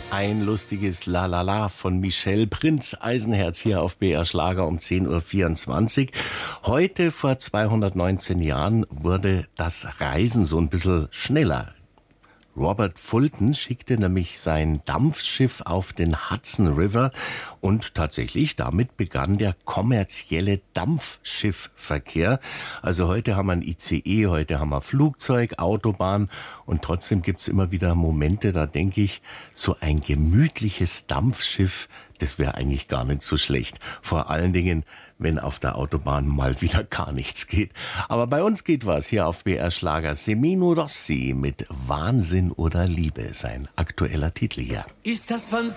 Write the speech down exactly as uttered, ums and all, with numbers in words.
Ein lustiges La La La von Michelle Prinz Eisenherz hier auf B R Schlager um zehn Uhr vierundzwanzig. Heute vor zweihundertneunzehn Jahren wurde das Reisen so ein bisschen schneller. Robert Fulton schickte nämlich sein Dampfschiff auf den Hudson River und tatsächlich damit begann der kommerzielle Dampfschiffverkehr. Also heute haben wir ein I C E, heute haben wir Flugzeug, Autobahn und trotzdem gibt's immer wieder Momente, da denke ich, so ein gemütliches Dampfschiff, das wäre eigentlich gar nicht so schlecht. Vor allen Dingen, wenn auf der Autobahn mal wieder gar nichts geht. Aber bei uns geht was hier auf B R Schlager. Semino Rossi mit Wahnsinn oder Liebe, sein aktueller Titel hier. Ist das von